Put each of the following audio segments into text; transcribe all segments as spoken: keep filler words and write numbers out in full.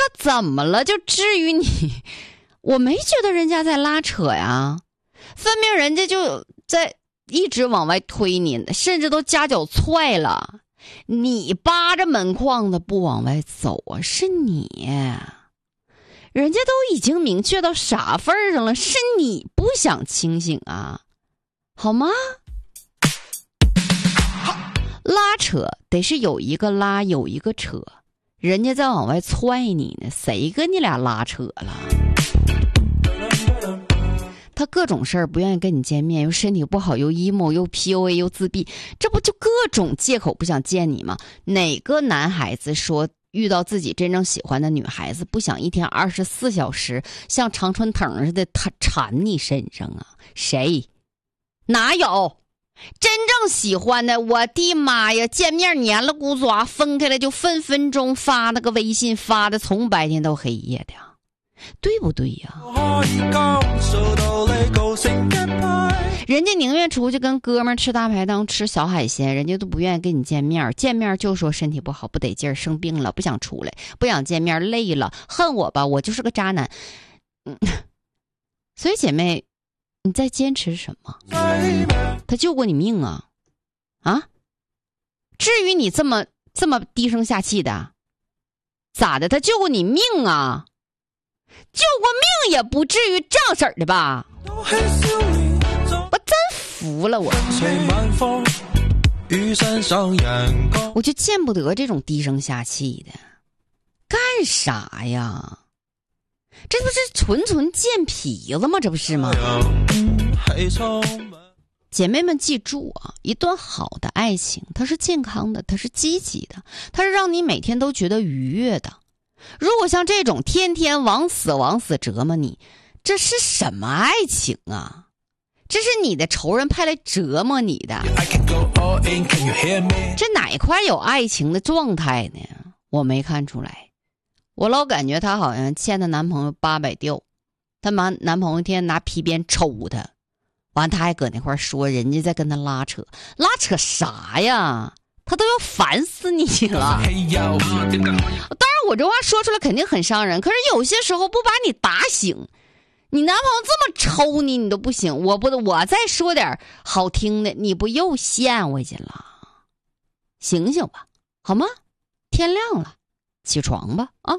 怎么了？就至于你？我没觉得人家在拉扯呀，分明人家就在一直往外推你，甚至都夹脚踹了。你扒着门框子不往外走啊，是你。人家都已经明确到啥份儿上了，是你不想清醒啊，好吗？拉扯得是有一个拉有一个扯，人家在往外踹你呢，谁跟你俩拉扯了？他各种事儿不愿意跟你见面，又身体不好，又 emo 又 P U A 又自闭，这不就各种借口不想见你吗？哪个男孩子说遇到自己真正喜欢的女孩子不想一天二十四小时像常春藤似的他缠你身上啊？谁？哪有？真正喜欢的，我的妈呀，见面黏了咕抓，分开了就分分钟发那个微信，发的从白天到黑夜的，对不对呀？人家宁愿出去跟哥们儿吃大排档吃小海鲜，人家都不愿意跟你见面，见面就说身体不好不得劲儿，生病了不想出来，不想见面，累了，恨我吧，我就是个渣男。嗯，所以姐妹，你在坚持什么？他救过你命啊啊！至于你这么这么低声下气的，咋的？他救过你命啊？救过命也不至于这样式儿的吧？我真服了我，我就见不得这种低声下气的，干啥呀？这不是纯纯贱皮子吗？这不是吗？姐妹们记住啊，一段好的爱情，它是健康的，它是积极的，它是让你每天都觉得愉悦的。如果像这种天天往死往死折磨你，这是什么爱情啊？这是你的仇人派来折磨你的，这哪一块有爱情的状态呢？我没看出来，我老感觉她好像欠她男朋友八百吊，她妈男朋友天天拿皮鞭抽她，完她还搁那块说人家在跟她拉扯，拉扯啥呀？她都要烦死你了。当然我这话说出来肯定很伤人，可是有些时候不把你打醒，你男朋友这么抽你你都不行，我不我再说点好听的，你不又陷回去了？醒醒吧，好吗？天亮了，起床吧啊！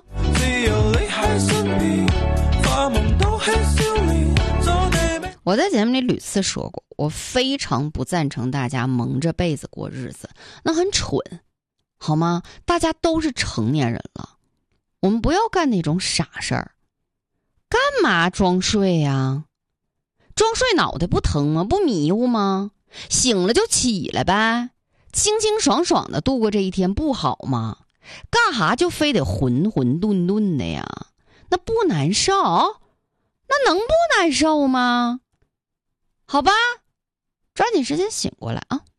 我在节目里屡次说过，我非常不赞成大家蒙着被子过日子，那很蠢，好吗？大家都是成年人了，我们不要干那种傻事儿。干嘛装睡呀？装睡脑袋不疼吗？不迷糊吗？醒了就起来呗，清清爽爽的度过这一天不好吗？干哈就非得混混沌沌的呀？那不难受？那能不难受吗？好吧，抓紧时间醒过来啊！